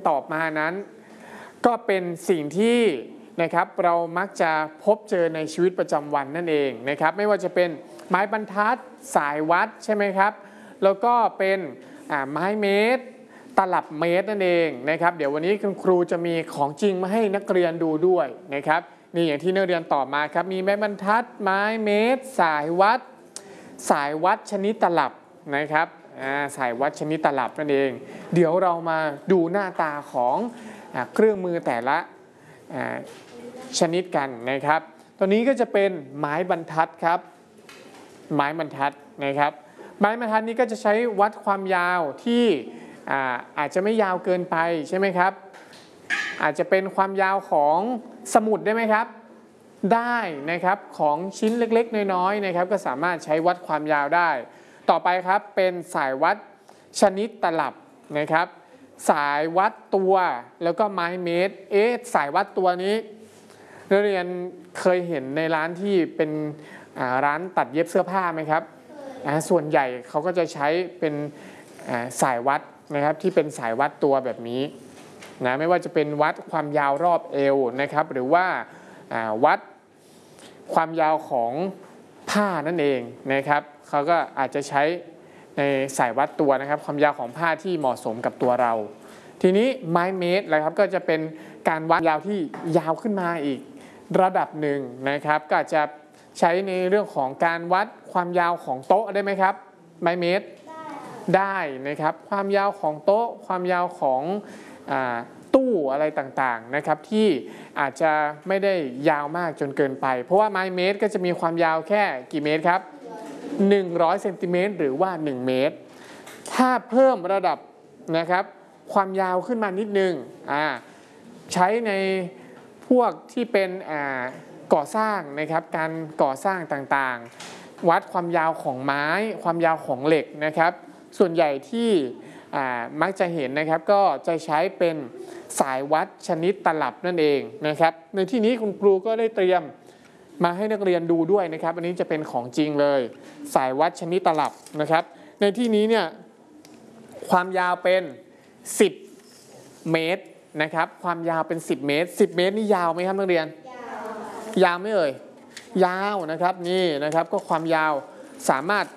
ตอบมานั้นก็เป็นสิ่งที่นะครับเรามักจะพบเจอในชีวิตประจำวันนั่นเองนะครับไม่ว่าจะเป็นไม้บรรทัดสายวัดใช่ไหมครับแล้วก็เป็นไม้เมตรตลับเมตรนั่นเองนะครับเดี๋ยววันนี้คุณครูจะมีของจริงมาให้นักเรียนดูด้วยนะครับนี่อย่างที่นักเรียนตอบมาครับมีไม้บรรทัดไม้เมตรสายวัดชนิดตลับนะครับสายวัดชนิดตลับนั่นเองเดี๋ยวเรามาดูหน้าตาของเครื่องมือแต่ละชนิดกันนะครับตัวนี้ก็จะเป็นไม้บรรทัดครับไม้บรรทัดนะครับไม้บรรทัดนี้ก็จะใช้วัดความยาวที่อาจจะไม่ยาวเกินไปใช่ไหมครับอาจจะเป็นความยาวของสมุดได้ไหมครับได้นะครับของชิ้นเล็กๆน้อยๆนะครับก็สามารถใช้วัดความยาวได้ต่อไปครับเป็นสายวัดชนิดตลับนะครับสายวัดตัวแล้วก็ไม้เมตรสายวัดตัวนี้นักเรียนเคยเห็นในร้านที่เป็นร้านตัดเย็บเสื้อผ้าไหมครับส่วนใหญ่เขาก็จะใช้เป็นสายวัดนะครับที่เป็นสายวัดตัวแบบนี้นะไม่ว่าจะเป็นวัดความยาวรอบเอวนะครับหรือว่าวัดความยาวของผ้านั่นเองนะครับเขาก็อาจจะใช้ในสายวัดตัวนะครับความยาวของผ้าที่เหมาะสมกับตัวเราทีนี้ไม้เมตรนะครับก็จะเป็นการวัดยาวที่ยาวขึ้นมาอีกระดับหนึ่งนะครับก็อาจจะใช้ในเรื่องของการวัดความยาวของโต๊ะได้ไหมครับไม้เมตรได้นะครับความยาวของโต๊ะความยาวของตู้อะไรต่างๆนะครับที่อาจจะไม่ได้ยาวมากจนเกินไปเพราะว่าไม้เมตรก็จะมีความยาวแค่กี่เมตรครับ100เซนติเมตรหรือว่า1เมตรถ้าเพิ่มระดับนะครับความยาวขึ้นมานิดนึงใช้ในพวกที่เป็นก่อสร้างนะครับการก่อสร้างต่างๆวัดความยาวของไม้ความยาวของเหล็กนะครับส่วนใหญ่ที่มักจะเห็นนะครับก็จะใช้เป็นสายวัดชนิดตลับนั่นเองนะครับในที่นี้คุณครูก็ได้เตรียมมาให้นักเรียนดูด้วยนะครับอันนี้จะเป็นของจริงเลยสายวัดชนิดตลับนะครับในที่นี้เนี่ยความยาวเป็น10เมตรนะครับความยาวเป็น10เมตร10เมตรนี่ยาวไหมครับนักเรียนยาวไหมเอ่ยยาวนะครับนี่นะครับก็ความยาวสามารถ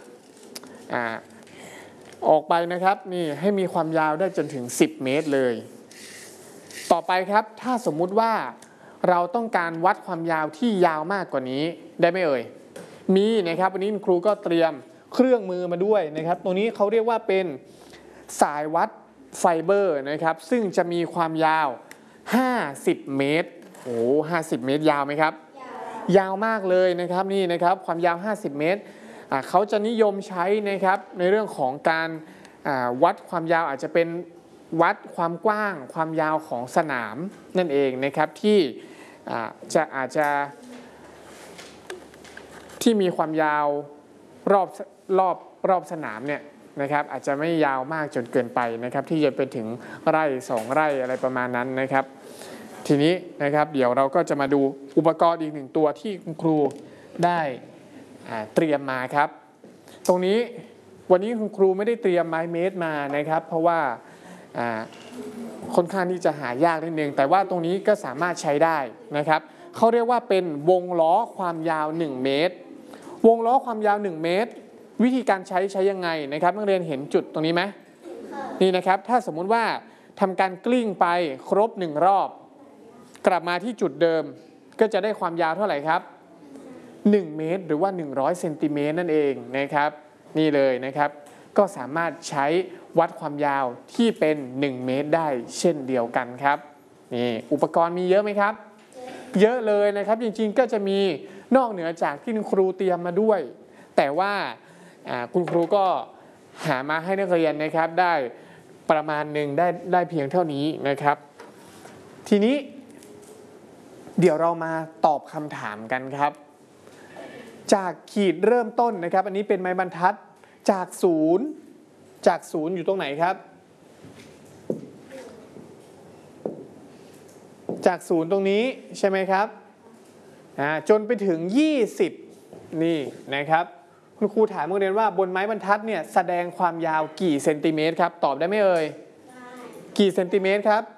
ออกไปนะครับนี่ให้มีความยาวได้จนถึง10เมตรเลยต่อไปครับถ้าสมมุติว่าเราต้องการวัดความยาวที่ยาวมากกว่านี้ได้ไหมเอ่ยมีนะครับวันนี้ครูก็เตรียมเครื่องมือมาด้วยนะครับตรงนี้เขาเรียกว่าเป็นสายวัดไฟเบอร์นะครับซึ่งจะมีความยาว50เมตรโอ้50เมตรยาวไหมครับยาวมากเลยนะครับนี่นะครับความยาว50เมตรเขาจะนิยมใช้นะครับในเรื่องของการวัดความยาวอาจจะเป็นวัดความกว้างความยาวของสนามนั่นเองนะครับที่อาจจะที่มีความยาวรอบสนามเนี่ยนะครับอาจจะไม่ยาวมากจนเกินไปนะครับที่จะไปถึงไร่2ไร่อะไรประมาณนั้นนะครับทีนี้นะครับเดี๋ยวเราก็จะมาดูอุปกรณ์อีก1ตัวที่คุณครูได้เตรียมมาครับตรงนี้วันนี้คุณครูไม่ได้เตรียมไม้เมตรมานะครับเพราะว่าค่อนข้างที่จะหายากนิดนึงแต่ว่าตรงนี้ก็สามารถใช้ได้นะครับเขาเรียกว่าเป็นวงล้อความยาว1เมตรวงล้อความยาว1เมตรวิธีการใช้ยังไงนะครับนักเรียนเห็นจุดตรงนี้ไหมนี่นะครับถ้าสมมุติว่าทำการกลิ้งไปครบ1รอบกลับมาที่จุดเดิมก็จะได้ความยาวเท่าไหร่ครับ1เมตรหรือว่า100เซนติเมตรนั่นเองนะครับนี่เลยนะครับก็สามารถใช้วัดความยาวที่เป็น1เมตรได้เช่นเดียวกันครับนี่อุปกรณ์มีเยอะไหมครับเยอะเลยนะครับจริงๆก็จะมีนอกเหนือจากที่คุณครูเตรียมมาด้วยแต่ว่าคุณครูก็หามาให้นักเรียนนะครับได้ประมาณหนึ่งได้เพียงเท่านี้นะครับทีนี้เดี๋ยวเรามาตอบคำถามกันครับจากขีดเริ่มต้นนะครับอันนี้เป็นไม้บรรทัดจากศูนย์อยู่ตรงไหนครับจากศูนย์ตรงนี้ใช่ไหมครับจนไปถึง20นี่นะครับคุณครูถามนักเรียนว่าบนไม้บรรทัดเนี่ยแสดงความยาวกี่เซนติเมตรครับตอบได้ไหมเอ่ยกี่เซนติเมตรครับ